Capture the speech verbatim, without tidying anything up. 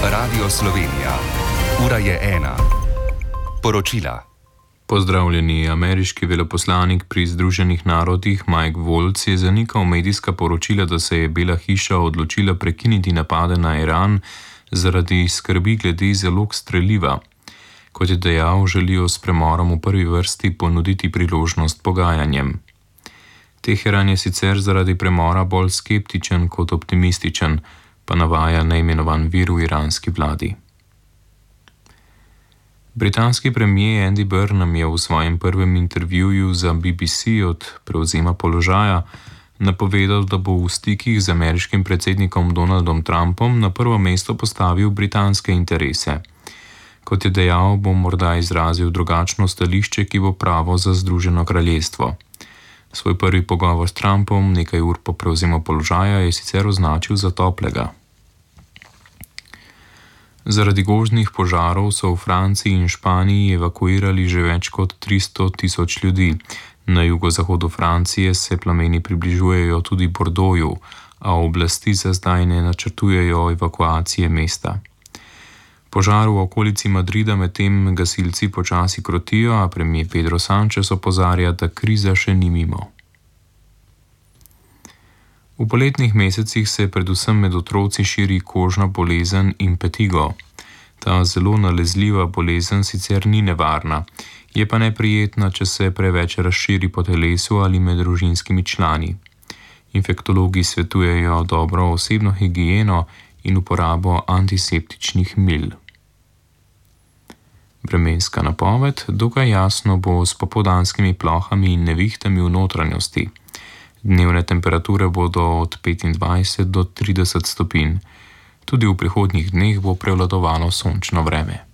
Radio Slovenija. Ura je ena. Poročila. Pozdravljeni. Ameriški veleposlanik pri Združenih narodih Mike Waltz je zanikal medijska poročila, da se je Bela hiša odločila prekiniti napade na Iran zaradi skrbi glede zalog streliva. Kot je dejal, želijo s premorom v prvi vrsti ponuditi priložnost pogajanjem. Teheran je sicer zaradi premora bolj skeptičen kot optimističen, pa navaja neimenovan vir v iranski vladi. Britanski premijer Andy Burnham je v svojem prvem intervjuju za B B C od prevzema položaja napovedal, da bo v stikih z ameriškim predsednikom Donaldom Trumpom na prvo mesto postavil britanske interese. Kot je dejal, bo morda izrazil drugačno stališče, ki bo pravo za Združeno kraljestvo. Svoj prvi pogovor s Trumpom nekaj ur po prevzemu položaja je sicer označil za toplega. Zaradi gozdnih požarov so v Franciji in Španiji evakuirali že več kot tristo tisoč ljudi. Na jugozahodu Francije se plameni približujejo tudi Bordeauxu, a oblasti za zdaj ne načrtujejo evakuacije mesta. Požar v okolici Madrida medtem gasilci počasi krotijo, a premier Pedro Sánchez opozarja, da kriza še ni mimo. V poletnih mesecih se predvsem med otroci širi kožna bolezen impetigo. Ta zelo nalezljiva bolezen sicer ni nevarna, je pa neprijetna, če se preveč razširi po telesu ali med družinskimi člani. Infektologi svetujejo dobro osebno higieno in uporabo antiseptičnih mil. Vremenska napoved: dokaj jasno bo s popoldanskimi plohami in nevihtami v notranjosti. Dnevne temperature bodo od petindvajset do trideset stopinj. Tudi v prihodnjih dneh bo prevladovalo sončno vreme.